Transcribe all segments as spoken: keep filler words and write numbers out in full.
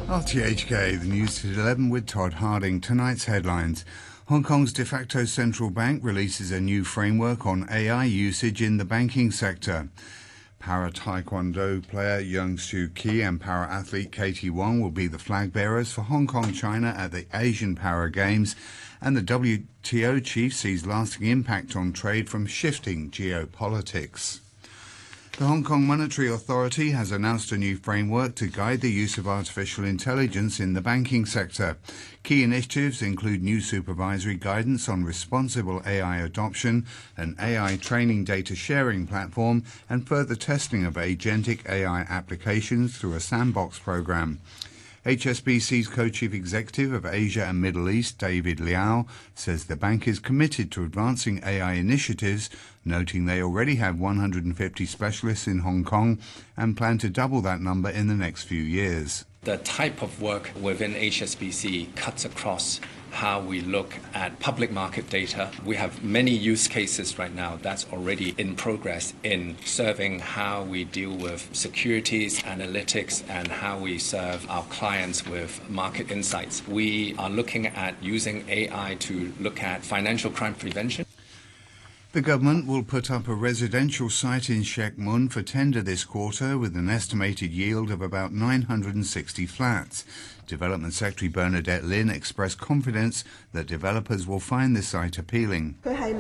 R T H K, the news at eleven with Todd Harding. Tonight's headlines. Hong Kong's de facto central bank releases a new framework on A I usage in the banking sector. Para-Taekwondo player Young Soo Ki and para-athlete Katie Wong will be the flag bearers for Hong Kong China at the Asian Para Games, and the W T O chief sees lasting impact on trade from shifting geopolitics. The Hong Kong Monetary Authority has announced a new framework to guide the use of artificial intelligence in the banking sector. Key initiatives include new supervisory guidance on responsible A I adoption, an A I training data sharing platform, and further testing of agentic A I applications through a sandbox program. H S B C's co-chief executive of Asia and Middle East, David Liao, says the bank is committed to advancing A I initiatives, noting they already have one hundred fifty specialists in Hong Kong and plan to double that number in the next few years. The type of work within H S B C cuts across how we look at public market data. We have many use cases right now that's already in progress in serving how we deal with securities, analytics, and how we serve our clients with market insights. We are looking at using A I to look at financial crime prevention. The government will put up a residential site in Shek Mun for tender this quarter with an estimated yield of about nine hundred sixty flats. Development Secretary Bernadette Lin expressed confidence that developers will find the site appealing.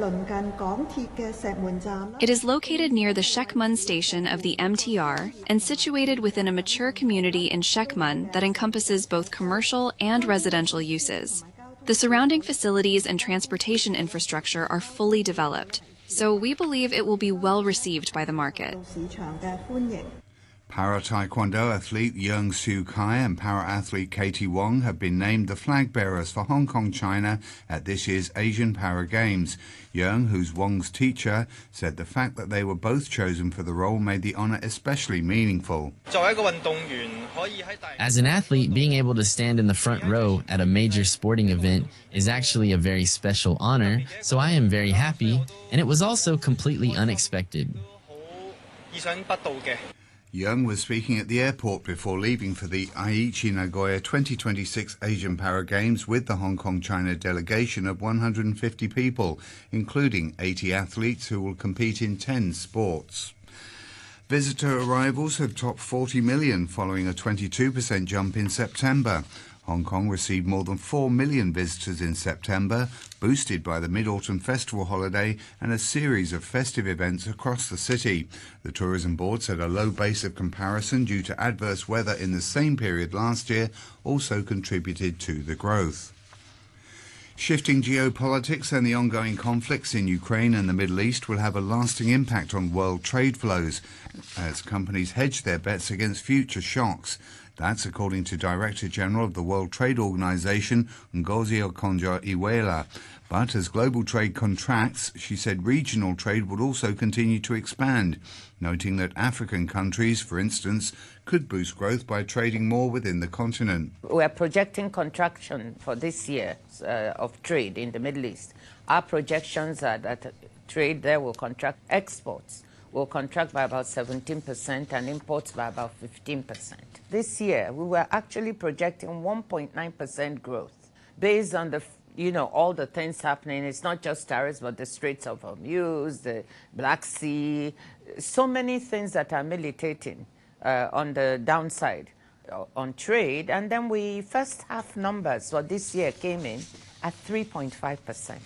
It is located near the Shek Mun station of the M T R and situated within a mature community in Shek Mun that encompasses both commercial and residential uses. The surrounding facilities and transportation infrastructure are fully developed, so we believe it will be well received by the market. Para-Taekwondo athlete Young Soo Ki and para-athlete Katie Wong have been named the flag bearers for Hong Kong China at this year's Asian Para Games. Young, who's Wong's teacher, said the fact that they were both chosen for the role made the honour especially meaningful. As an athlete, being able to stand in the front row at a major sporting event is actually a very special honour, so I am very happy, and it was also completely unexpected. Young was speaking at the airport before leaving for the Aichi Nagoya twenty twenty-six Asian Para Games with the Hong Kong-China delegation of one hundred fifty people, including eighty athletes who will compete in ten sports. Visitor arrivals have topped forty million following a twenty-two percent jump in September. Hong Kong received more than four million visitors in September, boosted by the Mid-Autumn Festival holiday and a series of festive events across the city. The Tourism Board said a low base of comparison due to adverse weather in the same period last year also contributed to the growth. Shifting geopolitics and the ongoing conflicts in Ukraine and the Middle East will have a lasting impact on world trade flows as companies hedge their bets against future shocks. That's according to Director General of the World Trade Organization, Ngozi Okonjo-Iweala. But as global trade contracts, she said regional trade would also continue to expand, noting that African countries, for instance, could boost growth by trading more within the continent. We are projecting contraction for this year uh, of trade in the Middle East. Our projections are that trade there will contract. Exports will contract by about seventeen percent and imports by about fifteen percent. This year, we were actually projecting one point nine percent growth based on the, you know, all the things happening. It's not just tariffs, but the Straits of Hormuz, the Black Sea, so many things that are militating uh, on the downside uh, on trade. And then we first half numbers for this year came in at three point five percent.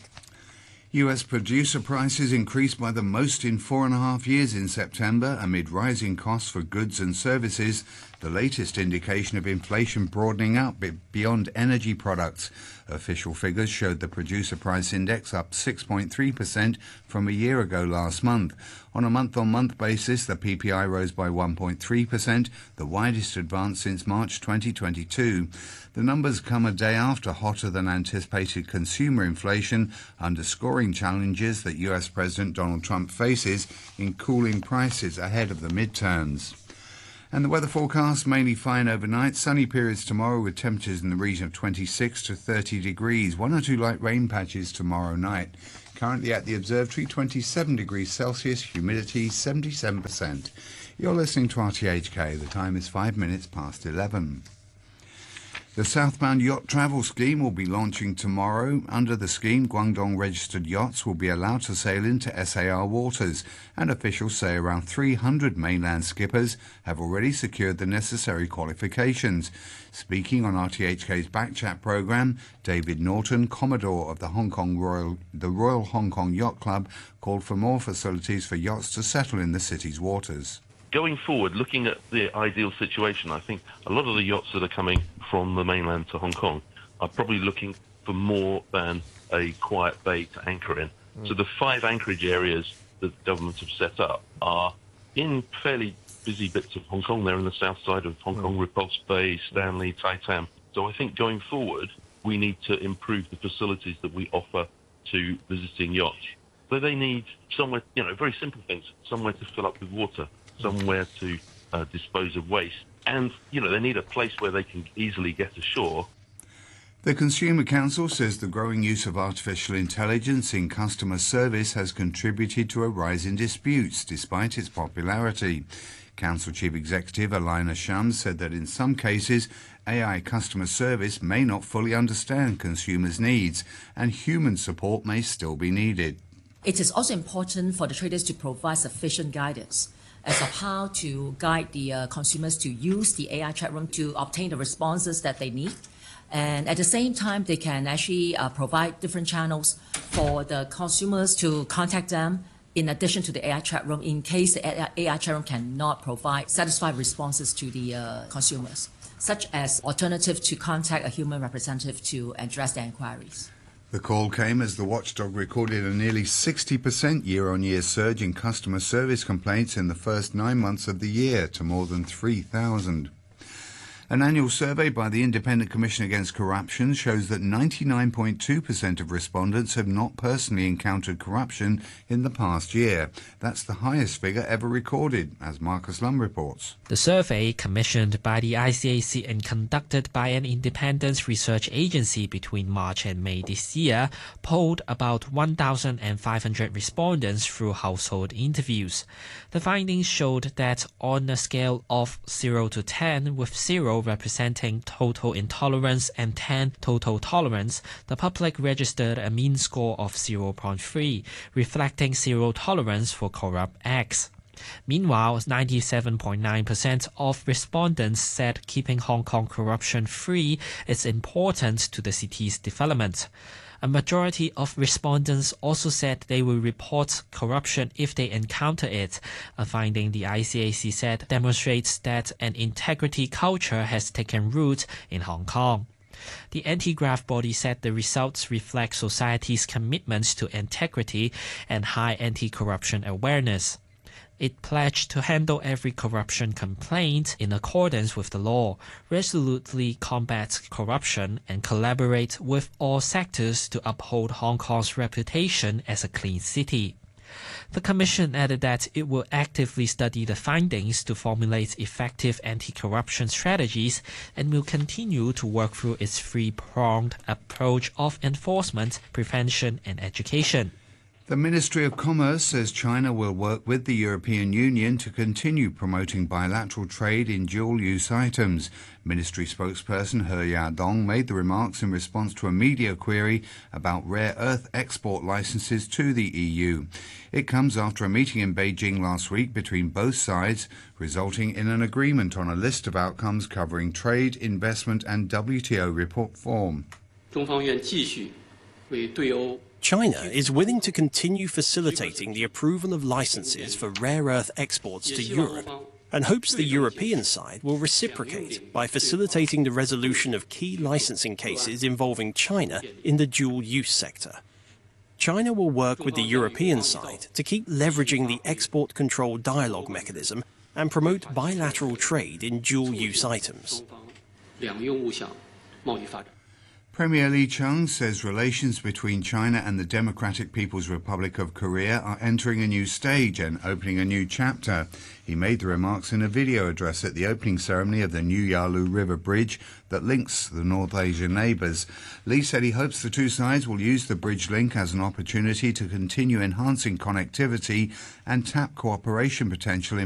U S producer prices increased by the most in four and a half years in September amid rising costs for goods and services, the latest indication of inflation broadening out beyond energy products. Official figures showed the producer price index up six point three percent from a year ago last month. On a month-on-month basis, the P P I rose by one point three percent, the widest advance since March twenty twenty-two. The numbers come a day after hotter-than-anticipated consumer inflation, underscoring challenges that U S President Donald Trump faces in cooling prices ahead of the midterms. And the weather forecast, mainly fine overnight, sunny periods tomorrow with temperatures in the region of twenty-six to thirty degrees, one or two light rain patches tomorrow night. Currently at the observatory, twenty-seven degrees Celsius, humidity seventy-seven percent. You're listening to R T H K. The time is five minutes past eleven. The Southbound Yacht Travel Scheme will be launching tomorrow. Under the scheme, Guangdong registered yachts will be allowed to sail into S A R waters, and officials say around three hundred mainland skippers have already secured the necessary qualifications. Speaking on R T H K's Backchat programme, David Norton, Commodore of the Hong Kong Royal, the Royal Hong Kong Yacht Club, called for more facilities for yachts to settle in the city's waters. Going forward, looking at the ideal situation, I think a lot of the yachts that are coming from the mainland to Hong Kong are probably looking for more than a quiet bay to anchor in. Mm. So the five anchorage areas that governments have set up are in fairly busy bits of Hong Kong. They're in the south side of Hong mm. Kong, Repulse Bay, Stanley, Tai Tam. So I think going forward, we need to improve the facilities that we offer to visiting yachts. So they need somewhere, you know, very simple things, somewhere to fill up with water, somewhere to uh, dispose of waste. And, you know, they need a place where they can easily get ashore. The Consumer Council says the growing use of artificial intelligence in customer service has contributed to a rise in disputes, despite its popularity. Council Chief Executive Alina Shams said that in some cases, A I customer service may not fully understand consumers' needs, and human support may still be needed. It is also important for the traders to provide sufficient guidance as of how to guide the uh, consumers to use the A I chat room to obtain the responses that they need. And at the same time, they can actually uh, provide different channels for the consumers to contact them in addition to the A I chat room in case the A I chat room cannot provide satisfied responses to the uh, consumers, such as alternative to contact a human representative to address their inquiries. The call came as the watchdog recorded a nearly sixty percent year-on-year surge in customer service complaints in the first nine months of the year to more than three thousand. An annual survey by the Independent Commission Against Corruption shows that ninety-nine point two percent of respondents have not personally encountered corruption in the past year. That's the highest figure ever recorded, as Marcus Lum reports. The survey, commissioned by the I C A C and conducted by an independent research agency between March and May this year, polled about one thousand five hundred respondents through household interviews. The findings showed that on a scale of zero to ten, with zero representing total intolerance and ten total tolerance, the public registered a mean score of zero point three, reflecting zero tolerance for corrupt acts. Meanwhile, ninety-seven point nine percent of respondents said keeping Hong Kong corruption-free is important to the city's development. A majority of respondents also said they will report corruption if they encounter it, a finding the I C A C said demonstrates that an integrity culture has taken root in Hong Kong. The anti-graft body said the results reflect society's commitment to integrity and high anti-corruption awareness. It pledged to handle every corruption complaint in accordance with the law, resolutely combat corruption, and collaborate with all sectors to uphold Hong Kong's reputation as a clean city. The Commission added that it will actively study the findings to formulate effective anti-corruption strategies and will continue to work through its three-pronged approach of enforcement, prevention, and education. The Ministry of Commerce says China will work with the European Union to continue promoting bilateral trade in dual-use items. Ministry spokesperson He Yadong made the remarks in response to a media query about rare earth export licenses to the E U. It comes after a meeting in Beijing last week between both sides, resulting in an agreement on a list of outcomes covering trade, investment and W T O report form. China is willing to continue facilitating the approval of licenses for rare earth exports to Europe and hopes the European side will reciprocate by facilitating the resolution of key licensing cases involving China in the dual-use sector. China will work with the European side to keep leveraging the export control dialogue mechanism and promote bilateral trade in dual-use items. Premier Li Qiang says relations between China and the Democratic People's Republic of Korea are entering a new stage and opening a new chapter. He made the remarks in a video address at the opening ceremony of the New Yalu River Bridge that links the North Asian neighbours. Li said he hopes the two sides will use the bridge link as an opportunity to continue enhancing connectivity and tap cooperation potential in